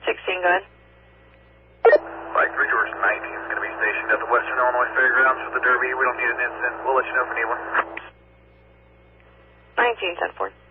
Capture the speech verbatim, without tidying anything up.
sixteen, go ahead. Flight three George nineteen is going to be stationed at the Western Illinois Fairgrounds for the Derby. We don't need an incident. We'll let you know if we need one. nineteen, ten four.